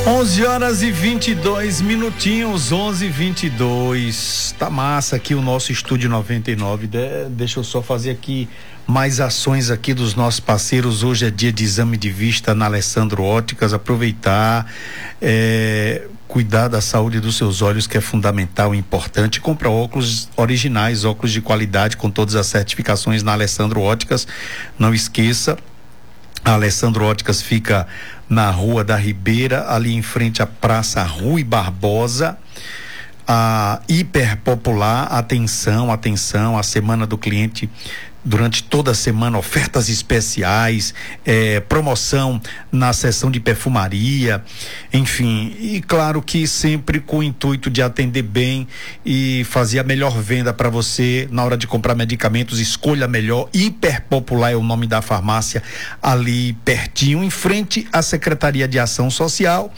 11h22, 11h22. Tá massa aqui o nosso Estúdio 99. Deixa eu só fazer aqui mais ações aqui dos nossos parceiros. Hoje é dia de exame de vista na Alessandro Óticas. Aproveitar, cuidar da saúde dos seus olhos, que é fundamental e importante. Compra óculos originais, óculos de qualidade com todas as certificações na Alessandro Óticas. Não esqueça, a Alessandro Óticas fica na Rua da Ribeira, ali em frente à Praça Rui Barbosa. A hiper popular, atenção, a Semana do Cliente, durante toda a semana, ofertas especiais, promoção na seção de perfumaria, enfim, e claro que sempre com o intuito de atender bem e fazer a melhor venda para você na hora de comprar medicamentos. Escolha melhor. Hiper popular é o nome da farmácia, ali pertinho, em frente à Secretaria de Ação Social.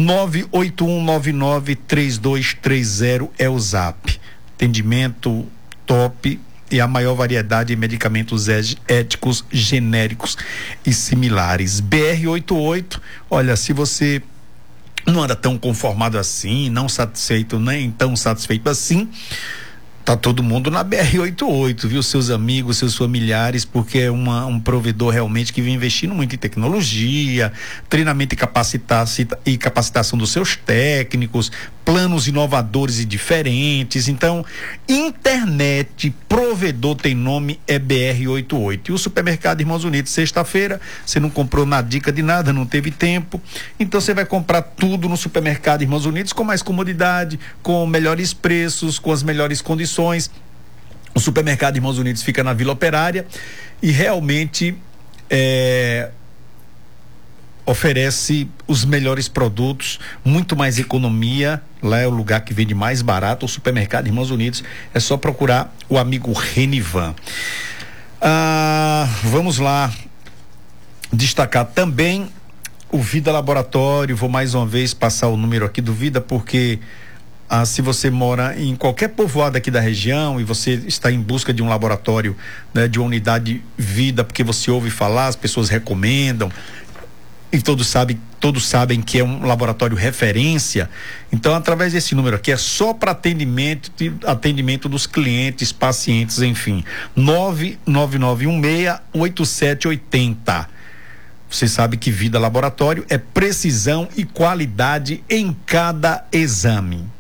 981993230 é o zap. Atendimento top e a maior variedade de medicamentos éticos, genéricos e similares. BR-88, olha, se você não anda tão conformado assim, não satisfeito, nem tão satisfeito assim, tá todo mundo na BR-88, viu? Seus amigos, seus familiares, porque é um provedor realmente que vem investindo muito em tecnologia, treinamento e capacitação dos seus técnicos, planos inovadores e diferentes. Então, internet, provedor tem nome, é BR-88. E o Supermercado Irmãos Unidos, sexta-feira, você não comprou na dica de nada, não teve tempo, então você vai comprar tudo no Supermercado Irmãos Unidos com mais comodidade, com melhores preços, com as melhores condições. O Supermercado Irmãos Unidos fica na Vila Operária e realmente oferece os melhores produtos, muito mais economia. Lá é o lugar que vende mais barato. O Supermercado Irmãos Unidos, é só procurar o amigo Renivan. Vamos lá destacar também o Vida Laboratório. Vou mais uma vez passar o número aqui do Vida, porque se você mora em qualquer povoado aqui da região e você está em busca de um laboratório, né, de uma unidade Vida, porque você ouve falar, as pessoas recomendam, e todos sabem que é um laboratório referência. Então, através desse número aqui, é só para atendimento dos clientes, pacientes, enfim. 99916-8780. Você sabe que Vida Laboratório é precisão e qualidade em cada exame.